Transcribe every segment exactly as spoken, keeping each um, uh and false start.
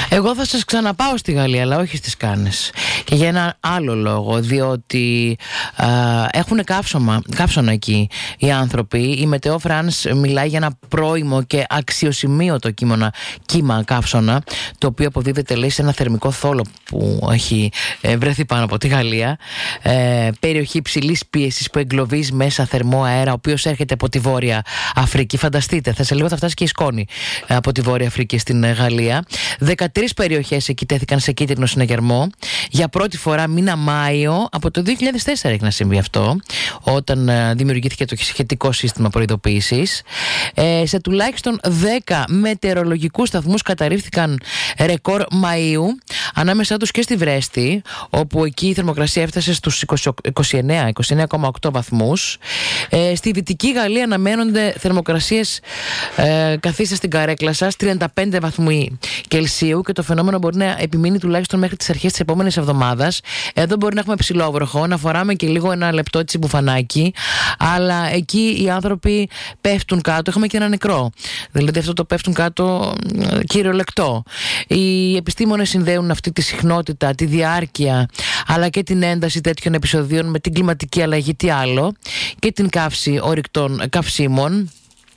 Εγώ θα σας ξαναπάω στη Γαλλία, αλλά όχι στις Κάνες. Και για ένα άλλο λόγο, διότι α, έχουν καύσωμα, καύσωνα εκεί οι άνθρωποι. Η Μετεό Φρανς μιλάει για ένα πρώιμο και αξιοσημείωτο κύμα, κύμα καύσωνα, το οποίο αποδίδεται, λέει, σε ένα θερμικό θόλο που έχει ε, βρεθεί πάνω από τη Γαλλία. Ε, περιοχή υψηλής πίεσης που εγκλωβίζει μέσα θερμό αέρα, ο οποίος έρχεται από τη Βόρεια Αφρική. Φανταστείτε, θα σε λίγο θα φτάσει και η σκόνη ε, από τη Βόρεια Αφρική στην ε, Γαλλία. δεκατρείς περιοχές εκεί τέθηκαν σε κίτρινο συναγερμό. Για πρώτη φορά μήνα Μάιο, από το δύο χιλιάδες τέσσερα έχει να συμβεί αυτό, όταν ε, δημιουργήθηκε το σχετικό σύστημα προειδοποίησης. Ε, σε τουλάχιστον δέκα μετεωρολογικούς σταθμούς καταρρίφθηκαν ρεκόρ Μαΐου, ανάμεσά τους και στη Βρέστη, όπου εκεί η θερμοκρασία έφτασε στους είκοσι εννέα κόμμα οκτώ βαθμούς. Ε, στη Δυτική Γαλλία αναμένονται θερμοκρασίες ε, καθίστε στην καρέκλα σας, τριάντα πέντε βαθμοί Κελσίου, και το φαινόμενο μπορεί να επιμείνει τουλάχιστον μέχρι τις αρχές της επόμενης εβδομάδας. Εδώ μπορεί να έχουμε ψηλόβροχο, να φοράμε και λίγο ένα λεπτό έτσι μπουφανάκι, αλλά εκεί οι άνθρωποι πέφτουν κάτω. Έχουμε και ένα νεκρό. Δηλαδή αυτό το πέφτουν κάτω κυριολεκτό. Οι επιστήμονες συνδέουν αυτή τη συχνότητα, τη διάρκεια, αλλά και την ένταση τέτοιων επεισοδίων με την κλιματική αλλαγή, τι άλλο, και την καύση ορυκτών καυσίμων.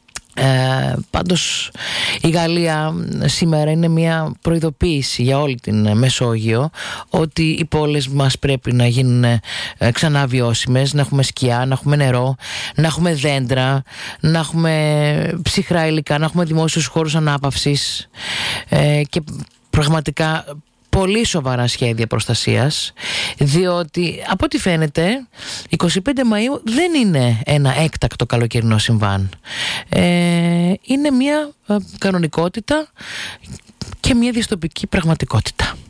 Ε, πάντως η Γαλλία σήμερα είναι μια προειδοποίηση για όλη την Μεσόγειο ότι οι πόλεις μας πρέπει να γίνουν ε, ξανά βιώσιμες, να έχουμε σκιά, να έχουμε νερό, να έχουμε δέντρα, να έχουμε ψυχρά υλικά, να έχουμε δημόσιους χώρους ανάπαυσης ε, και πραγματικά πολύ σοβαρά σχέδια προστασίας, διότι από ό,τι φαίνεται εικοστή πέμπτη Μαΐου δεν είναι ένα έκτακτο καλοκαιρινό συμβάν. Ε, είναι μια ε, κανονικότητα και μια δυστοπική πραγματικότητα.